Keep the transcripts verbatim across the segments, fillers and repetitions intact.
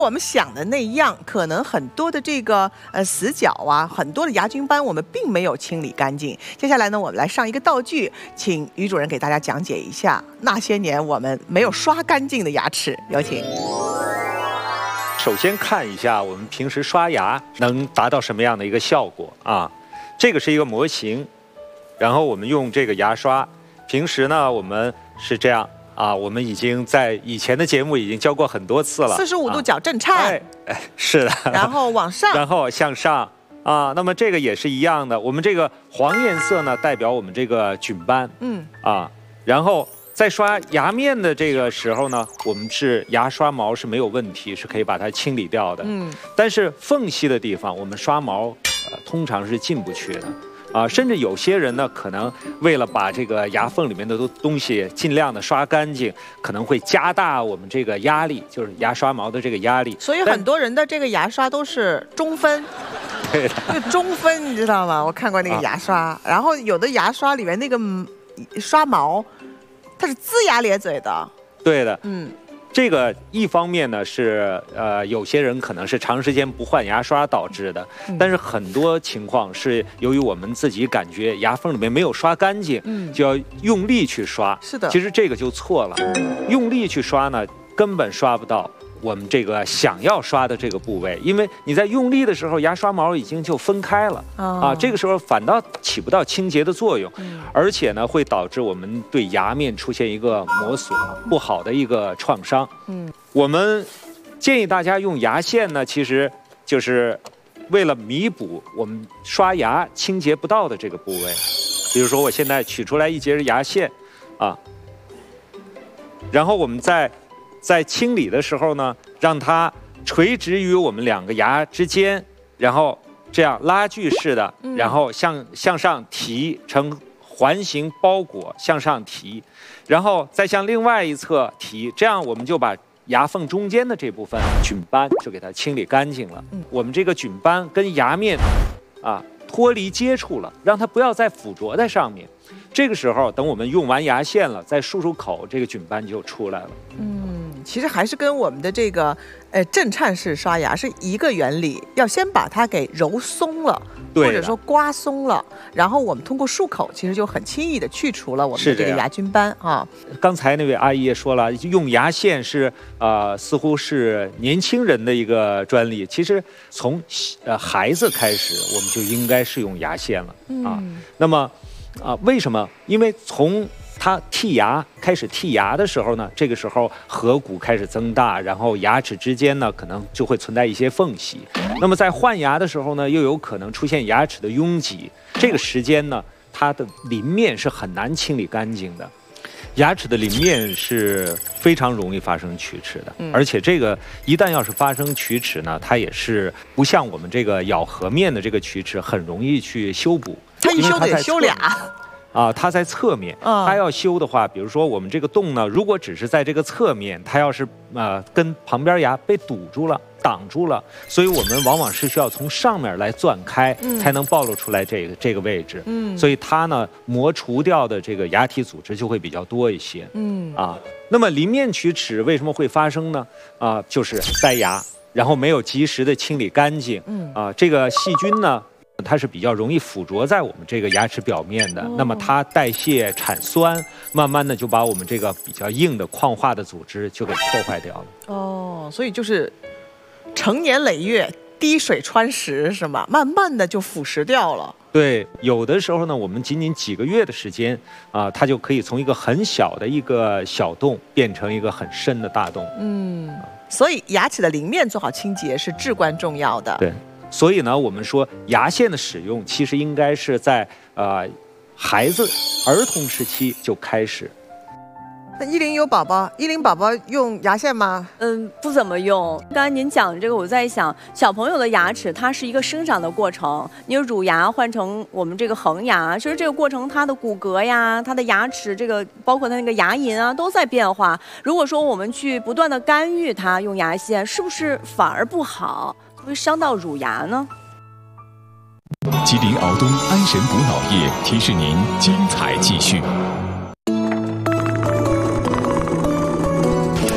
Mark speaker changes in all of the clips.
Speaker 1: 我们想的那样，可能很多的这个呃死角啊，很多的牙菌斑我们并没有清理干净。接下来呢，我们来上一个道具，请于主任给大家讲解一下那些年我们没有刷干净的牙齿。有请。
Speaker 2: 首先看一下我们平时刷牙能达到什么样的一个效果啊？这个是一个模型，然后我们用这个牙刷，平时呢我们是这样。啊，我们已经在以前的节目已经教过很多次了。
Speaker 1: 四十五度角正颤，
Speaker 2: 哎，哎，是的。
Speaker 1: 然后往上，
Speaker 2: 然后向上啊。那么这个也是一样的。我们这个黄颜色呢，代表我们这个菌斑。嗯。啊，然后在刷牙面的这个时候呢，我们是牙刷毛是没有问题，是可以把它清理掉的。嗯。但是缝隙的地方，我们刷毛呃通常是进不去的。啊，甚至有些人呢，可能为了把这个牙缝里面的东西尽量的刷干净，可能会加大我们这个压力，就是牙刷毛的这个压力。
Speaker 1: 所以很多人的这个牙刷都是中分，
Speaker 2: 对的，
Speaker 1: 就中分，你知道吗？我看过那个牙刷，啊、然后有的牙刷里面那个刷毛，它是龇牙咧嘴的。
Speaker 2: 对的，嗯。这个一方面呢是呃有些人可能是长时间不换牙刷导致的，嗯、但是很多情况是由于我们自己感觉牙缝里面没有刷干净，嗯、就要用力去刷。
Speaker 1: 是的，
Speaker 2: 其实这个就错了，用力去刷呢根本刷不到我们这个想要刷的这个部位，因为你在用力的时候，牙刷毛已经就分开了、哦、啊，这个时候反倒起不到清洁的作用，嗯、而且呢会导致我们对牙面出现一个磨损不好的一个创伤。嗯，我们建议大家用牙线呢，其实就是为了弥补我们刷牙清洁不到的这个部位。比如说我现在取出来一节牙线啊，然后我们在在清理的时候呢，让它垂直于我们两个牙之间，然后这样拉锯式的，然后向向上提，呈环形包裹向上提，然后再向另外一侧提，这样我们就把牙缝中间的这部分菌斑就给它清理干净了。我们这个菌斑跟牙面啊脱离接触了，让它不要再附着在上面。这个时候，等我们用完牙线了，再漱漱口，这个菌斑就出来了。嗯，
Speaker 1: 其实还是跟我们的这个呃震颤式刷牙是一个原理，要先把它给揉松了，或者说刮松了，然后我们通过漱口，其实就很轻易的去除了我们的这个牙菌斑啊。
Speaker 2: 刚才那位阿姨也说了，用牙线是呃似乎是年轻人的一个专利，其实从呃孩子开始，我们就应该是用牙线了啊。嗯、那么。啊，为什么？因为从他剔牙开始剔牙的时候呢，这个时候颌骨开始增大，然后牙齿之间呢可能就会存在一些缝隙。那么在换牙的时候呢，又有可能出现牙齿的拥挤。这个时间呢，它的邻面是很难清理干净的。牙齿的邻面是非常容易发生龋齿的，嗯、而且这个一旦要是发生龋齿呢，它也是不像我们这个咬合面的这个龋齿很容易去修补。
Speaker 1: 它一修得修俩。
Speaker 2: 啊，它在侧面，它要修的话，比如说我们这个洞呢，如果只是在这个侧面，它要是呃跟旁边牙被堵住了、挡住了，所以我们往往是需要从上面来钻开，嗯、才能暴露出来这个这个位置。嗯，所以它呢磨除掉的这个牙体组织就会比较多一些。嗯，啊，那么邻面龋齿为什么会发生呢？啊，就是塞牙，然后没有及时的清理干净。嗯，啊，这个细菌呢。它是比较容易附着在我们这个牙齿表面的，哦、那么它代谢产酸，慢慢的就把我们这个比较硬的矿化的组织就给破坏掉了。
Speaker 1: 哦，所以就是成年累月滴水穿石是吗？慢慢的就腐蚀掉了。
Speaker 2: 对，有的时候呢，我们仅仅几个月的时间啊、呃，它就可以从一个很小的一个小洞变成一个很深的大洞。嗯，
Speaker 1: 所以牙齿的邻面做好清洁是至关重要的。
Speaker 2: 对。所以呢，我们说牙线的使用其实应该是在呃孩子儿童时期就开始。
Speaker 1: 那依林有宝宝，依林宝宝用牙线吗？
Speaker 3: 嗯，不怎么用。刚才您讲这个，我在想，小朋友的牙齿它是一个生长的过程。你乳牙换成我们这个恒牙，其实这个过程它的骨骼呀、它的牙齿这个，包括它那个牙龈啊，都在变化。如果说我们去不断的干预它用牙线，是不是反而不好？会伤到乳牙呢？
Speaker 4: 吉林敖东安神补脑液提示您精彩继续。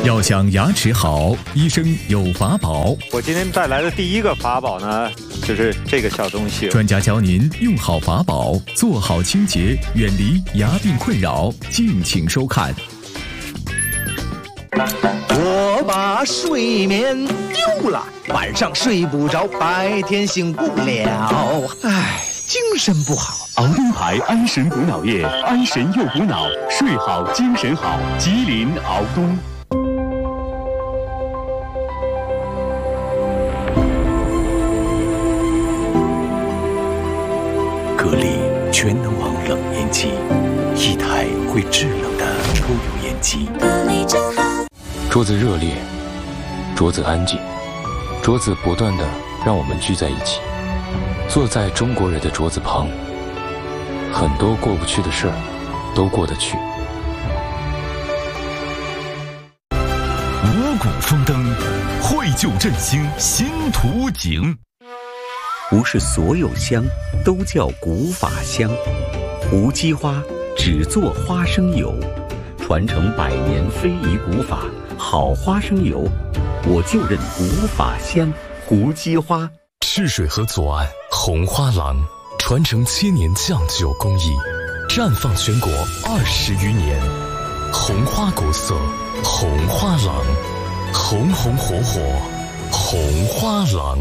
Speaker 4: 要想牙齿好，医生有法宝。
Speaker 2: 我今天带来的第一个法宝呢，就是这个小东西。
Speaker 4: 专家教您用好法宝，做好清洁，远离牙病困扰。敬请收看。
Speaker 5: 我把睡眠丢了，晚上睡不着，白天醒不了，唉，精神不好。
Speaker 4: 熬东牌安神补脑液，安神又补脑，睡好精神好。吉林熬东。格力全能王冷烟机，一台会制冷的抽油烟机。格力真好。
Speaker 6: 桌子热烈，桌子安静，桌子不断的让我们聚在一起，坐在中国人的桌子旁，很多过不去的事儿都过得去。
Speaker 4: 五谷丰登，绘就振兴新图景。
Speaker 7: 不是所有香都叫古法香，无机花只做花生油，传承百年非遗古法，好花生油，我就认古法香，胡姬花。
Speaker 4: 赤水河左岸红花廊，传承千年酱酒工艺，绽放全国二十余年。红花古色，红花廊，红红火火，红花廊。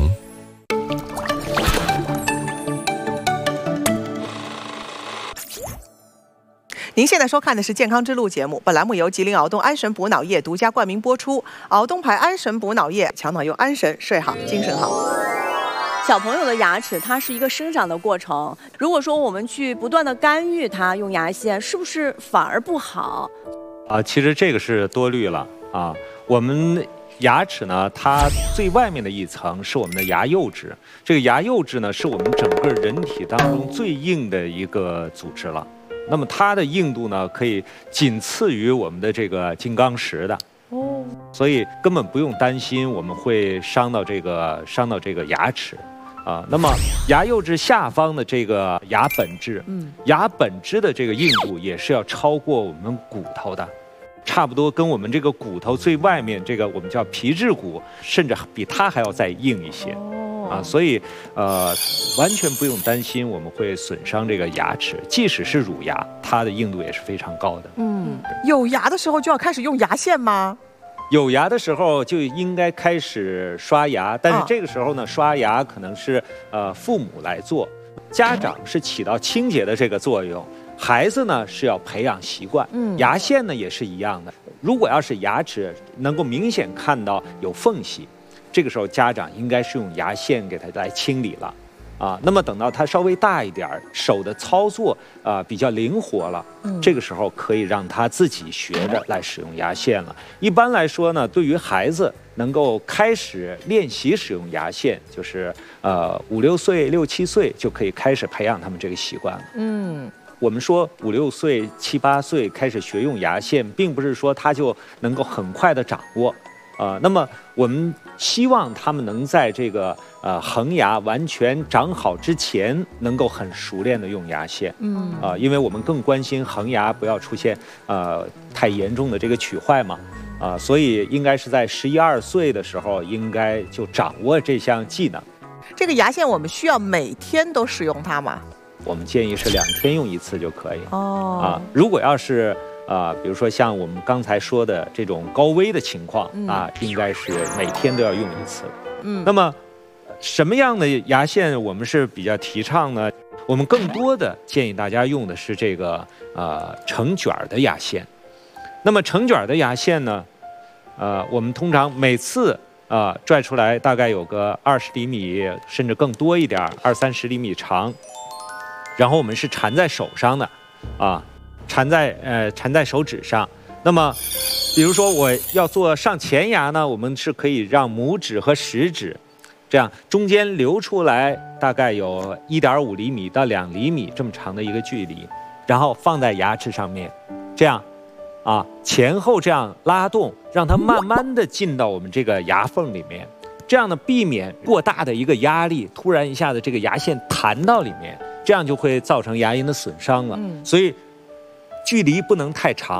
Speaker 1: 您现在收看的是《健康之路》节目，本栏目由吉林敖东安神补脑液独家冠名播出。敖东牌安神补脑液，强脑用安神，睡好精神好。
Speaker 3: 小朋友的牙齿它是一个生长的过程，如果说我们去不断的干预它，用牙线是不是反而不好？
Speaker 2: 啊，其实这个是多虑了啊。我们牙齿呢，它最外面的一层是我们的牙釉质，这个牙釉质呢，是我们整个人体当中最硬的一个组织了。那么它的硬度呢，可以仅次于我们的这个金刚石的，哦，所以根本不用担心我们会伤到这个伤到这个牙齿，啊，那么牙釉质下方的这个牙本质，嗯，牙本质的这个硬度也是要超过我们骨头的，差不多跟我们这个骨头最外面这个我们叫皮质骨，甚至比它还要再硬一些。啊，所以呃，完全不用担心我们会损伤这个牙齿，即使是乳牙，它的硬度也是非常高的。
Speaker 1: 嗯，有牙的时候就要开始用牙线吗？
Speaker 2: 有牙的时候就应该开始刷牙，但是这个时候呢，刷牙可能是呃父母来做，家长是起到清洁的这个作用，孩子呢是要培养习惯。嗯，牙线呢也是一样的，如果要是牙齿能够明显看到有缝隙，这个时候家长应该是用牙线给它来清理了，啊，那么等到它稍微大一点，手的操作啊、呃、比较灵活了，嗯，这个时候可以让他自己学着来使用牙线了。一般来说呢，对于孩子能够开始练习使用牙线，就是呃五六岁、六七岁就可以开始培养他们这个习惯了。嗯。我们说五六岁、七八岁开始学用牙线，并不是说他就能够很快的掌握。呃，那么我们希望他们能在这个呃恒牙完全长好之前，能够很熟练的用牙线。嗯，啊、呃，因为我们更关心恒牙不要出现呃太严重的这个龋坏嘛，啊、呃，所以应该是在十一二岁的时候，应该就掌握这项技能。
Speaker 1: 这个牙线我们需要每天都使用它吗？
Speaker 2: 我们建议是两天用一次就可以。哦，啊，如果要是啊、呃，比如说像我们刚才说的这种高危的情况、嗯、啊，应该是每天都要用一次。嗯，那么什么样的牙线我们是比较提倡呢？我们更多的建议大家用的是这个呃成卷的牙线。那么成卷的牙线呢，呃，我们通常每次啊、呃、拽出来大概有个二十厘米，甚至更多一点，二三十厘米长，然后我们是缠在手上的，啊。缠在呃缠在手指上，那么，比如说我要做上前牙呢，我们是可以让拇指和食指，这样中间留出来大概有一点五厘米到两厘米这么长的一个距离，然后放在牙齿上面，这样，啊前后这样拉动，让它慢慢的进到我们这个牙缝里面，这样呢避免过大的一个压力，突然一下子这个牙线弹到里面，这样就会造成牙龈的损伤了。嗯、所以。距离不能太长，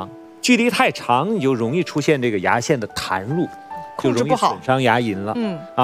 Speaker 2: 距离太长，你就容易出现这个牙线的弹入，就容易损伤牙龈了。嗯啊。